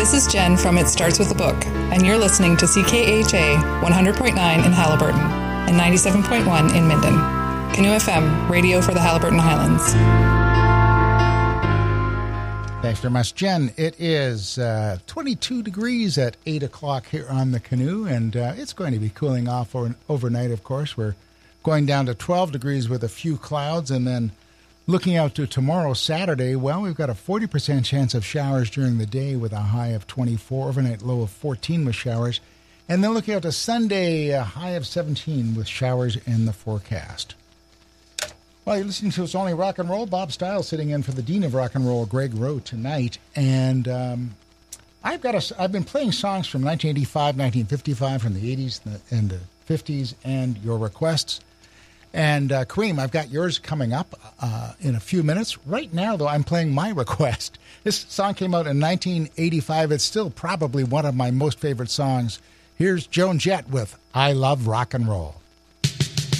This is Jen from It Starts With a Book, and you're listening to CKHA 100.9 in Haliburton and 97.1 in Minden. Canoe FM, radio for the Haliburton Highlands. Thanks very much, Jen. It is 22 degrees at 8 o'clock here on the Canoe, and it's going to be cooling off overnight, of course. We're going down to 12 degrees with a few clouds, and then looking out to tomorrow, Saturday, well, we've got a 40% chance of showers during the day with a high of 24, overnight low of 14 with showers. And then looking out to Sunday, a high of 17 with showers in the forecast. Well, you're listening to It's Only Rock and Roll. Bob Stiles sitting in for the Dean of Rock and Roll, Greg Rowe, tonight. And I've been playing songs from 1985, 1955, from the 80s and the 50s, and your requests. And Kareem, I've got yours coming up in a few minutes. Right now, though, I'm playing my request. This song came out in 1985. It's still probably one of my most favorite songs. Here's Joan Jett with I Love Rock and Roll.